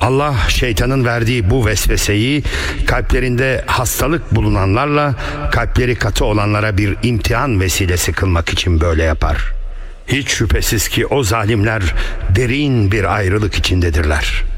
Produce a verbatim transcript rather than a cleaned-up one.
Allah şeytanın verdiği bu vesveseyi kalplerinde hastalık bulunanlarla kalpleri katı olanlara bir imtihan vesilesi kılmak için böyle yapar. Hiç şüphesiz ki o zalimler derin bir ayrılık içindedirler.